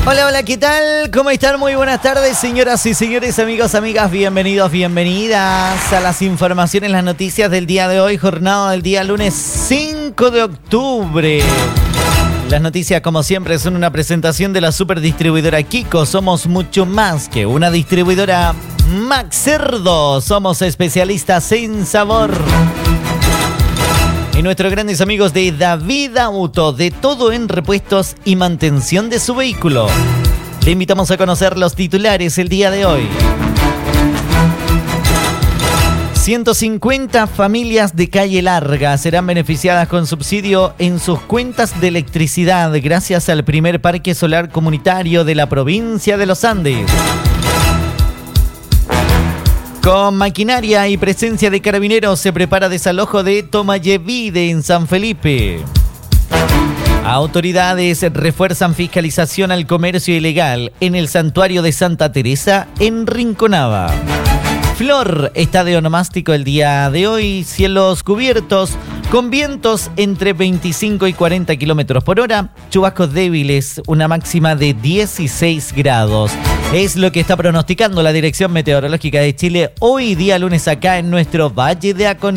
Hola, hola, ¿qué tal? ¿Cómo están? Muy buenas tardes, señoras y señores, amigos, amigas, bienvenidos, bienvenidas a las informaciones, las noticias del día de hoy, jornada del día lunes 5 de octubre. Las noticias, como siempre, son una presentación de la superdistribuidora Kiko. Somos mucho más que una distribuidora. Max Cerdo, somos especialistas en sabor. Y nuestros grandes amigos de David Auto, de todo en repuestos y mantención de su vehículo. Le invitamos a conocer los titulares el día de hoy. 150 familias de Calle Larga serán beneficiadas con subsidio en sus cuentas de electricidad gracias al primer parque solar comunitario de la provincia de los Andes. Con maquinaria y presencia de carabineros se prepara desalojo de Tomayevide en San Felipe. Autoridades refuerzan fiscalización al comercio ilegal en el santuario de Santa Teresa en Rinconada. Flor está de onomástico el día de hoy, cielos cubiertos, con vientos entre 25 y 40 kilómetros por hora, chubascos débiles, una máxima de 16 grados. Es lo que está pronosticando la Dirección Meteorológica de Chile hoy día lunes acá en nuestro Valle de Aconía.